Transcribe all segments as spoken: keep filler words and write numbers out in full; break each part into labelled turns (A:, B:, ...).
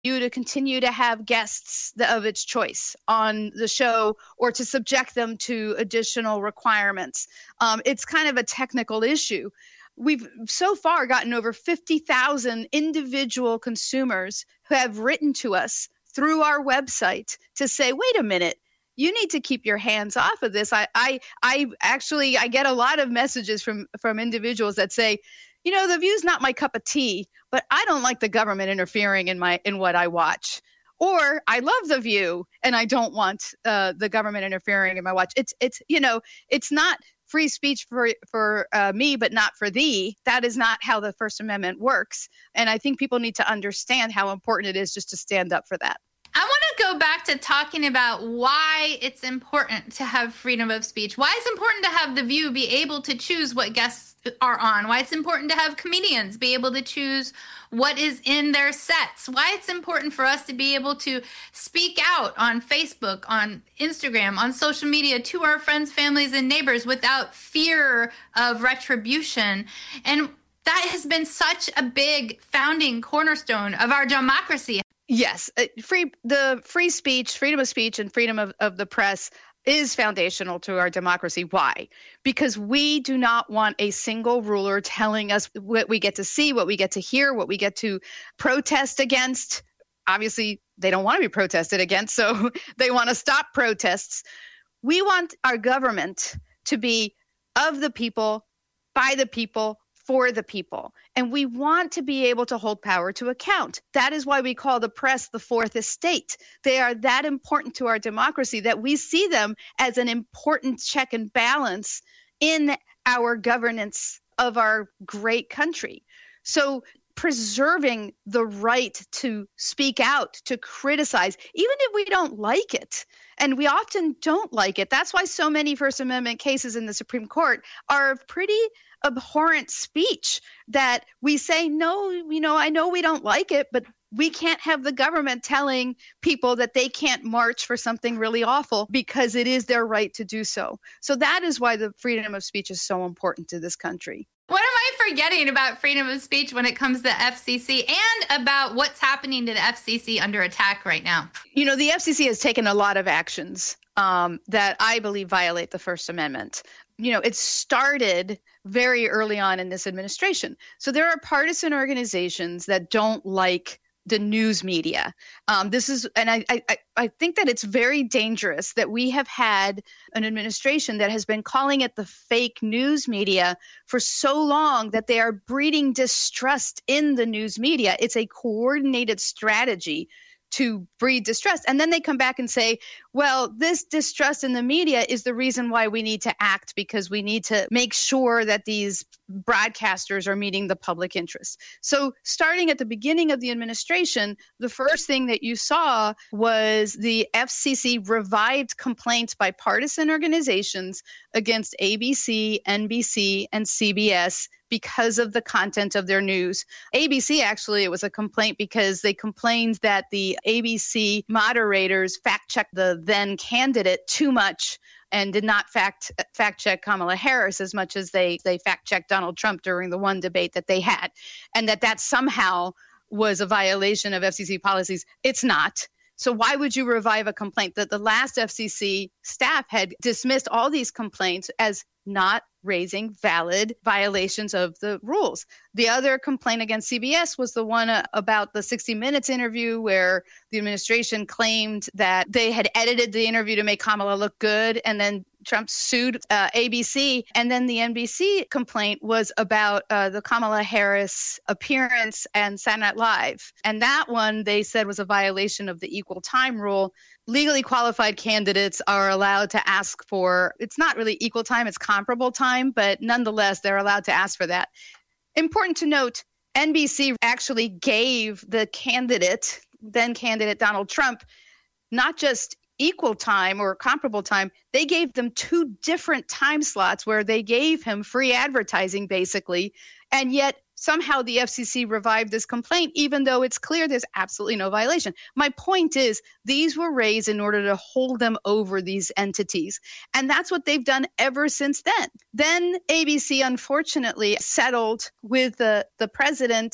A: you to continue to have guests of its choice on the show or to subject them to additional requirements. Um, it's kind of a technical issue. We've so far gotten over fifty thousand individual consumers who have written to us through our website to say, wait a minute, you need to keep your hands off of this. I, I, I actually, I get a lot of messages from, from individuals that say, you know, The View's not my cup of tea, but I don't like the government interfering in my in what I watch. Or I love The View and I don't want uh, the government interfering in my watch. It's it's you know, it's not free speech for for uh, me, but not for thee. That is not how the First Amendment works. And I think people need to understand how important it is just to stand up for that.
B: I want to go back to talking about why it's important to have freedom of speech, why it's important to have The View be able to choose what guests are on, why it's important to have comedians be able to choose what is in their sets, why it's important for us to be able to speak out on Facebook, on Instagram, on social media to our friends, families, and neighbors without fear of retribution. And that has been such a big founding cornerstone of our democracy.
A: Yes, free the free speech, freedom of speech, and freedom of, of the press is foundational to our democracy. Why? Because we do not want a single ruler telling us what we get to see, what we get to hear, what we get to protest against. Obviously, they don't want to be protested against, so they want to stop protests. We want our government to be of the people, by the people, for the people. And we want to be able to hold power to account. That is why we call the press the fourth estate. They are that important to our democracy that we see them as an important check and balance in our governance of our great country. So preserving the right to speak out, to criticize, even if we don't like it. And we often don't like it. That's why so many First Amendment cases in the Supreme Court are pretty abhorrent speech that we say, no, you know, I know we don't like it, but we can't have the government telling people that they can't march for something really awful because it is their right to do so. So that is why the freedom of speech is so important to this country.
B: What am I forgetting about freedom of speech when it comes to the F C C and about what's happening to the F C C under attack right now?
A: You know, the F C C has taken a lot of actions um, that I believe violate the First Amendment. You know, it started very early on in this administration. So there are partisan organizations that don't like the news media. Um, this is, and I, I, I think that it's very dangerous that we have had an administration that has been calling it the fake news media for so long that they are breeding distrust in the news media. It's a coordinated strategy to breed distrust. And then they come back and say, well, this distrust in the media is the reason why we need to act, because we need to make sure that these broadcasters are meeting the public interest. So starting at the beginning of the administration, the first thing that you saw was the F C C revived complaints by partisan organizations against A B C, N B C, and C B S because of the content of their news. A B C, actually, it was a complaint because they complained that the A B C moderators fact-checked the then candidate too much and did not fact fact check Kamala Harris as much as they they fact checked Donald Trump during the one debate that they had, and that that somehow was a violation of F C C policies. It's not. So why would you revive a complaint? That the last F C C staff had dismissed all these complaints as not raising valid violations of the rules. The other complaint against C B S was the one uh, about the sixty minutes interview where the administration claimed that they had edited the interview to make Kamala look good, and then Trump sued uh, A B C. And then the N B C complaint was about uh, the Kamala Harris appearance and Saturday Night Live. And that one they said was a violation of the equal time rule. Legally qualified candidates are allowed to ask for, it's not really equal time, it's comparable time, but nonetheless, they're allowed to ask for that. Important to note, N B C actually gave the candidate, then candidate Donald Trump, not just equal time or comparable time, they gave them two different time slots where they gave him free advertising, basically. And yet somehow the F C C revived this complaint, even though it's clear there's absolutely no violation. My point is, these were raised in order to hold them over these entities. And that's what they've done ever since then. Then A B C, unfortunately, settled with the, the president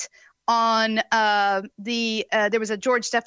A: on uh, the uh, there was a George Stephanopoulos